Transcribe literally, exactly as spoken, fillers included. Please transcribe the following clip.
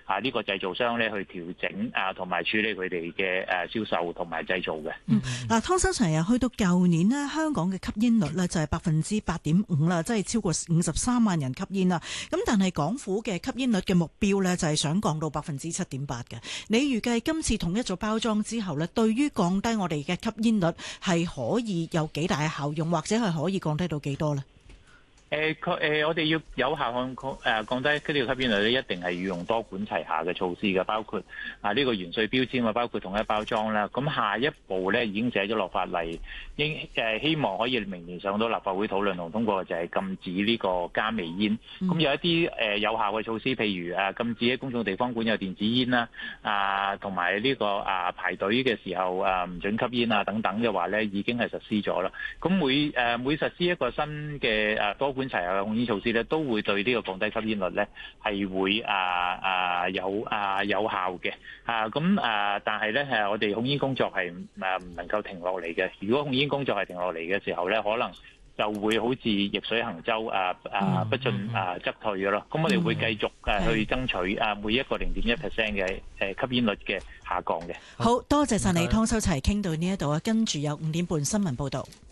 啊呢個製造商咧去調整啊同埋處理佢哋嘅誒銷售同埋製造嘅。 嗯，嗱，湯修齊啊，去到舊年呢，香港嘅吸煙率咧就係百分之八點五啦，即係超過五十三萬人吸煙啦。咁但係港府嘅吸煙率嘅目標咧就係想降到百分之七點八嘅。你預計今次統一咗包裝之後咧，對於降低我哋嘅吸煙率係可以有幾大嘅效用，或者係可以降低到幾多咧？ 誒，佢誒，我哋要有效降誒降低呢個吸煙率咧，一定係要用多管齊下嘅措施嘅，包括啊呢個原稅標籤啊，包括統一包裝啦。咁下一步咧已經寫咗落法例，應誒希望可以明年上到立法會討論同通過，就係禁止呢個加味煙。咁有一啲誒有效嘅措施，譬如誒禁止喺公眾地方管有電子煙啦，啊同埋呢個啊排隊嘅時候啊唔准吸煙啊等等嘅話咧，已經係實施咗啦。咁每誒每實施一個新嘅誒多管齊下嘅控煙措施咧，都會對呢個降低吸煙率咧係會啊啊有啊有效嘅啊咁啊，但係咧誒我哋控煙工作係誒唔能夠停落嚟嘅。如果控煙工作係停落嚟嘅時候咧，可能就會好似逆水行舟啊啊不進啊則退嘅咯。咁我哋會繼續誒去爭取啊每一個零點一 percent 嘅誒吸煙率嘅下降嘅。 好多謝晒你，湯修齊，傾到呢一度啊，跟住有五點半新聞報導。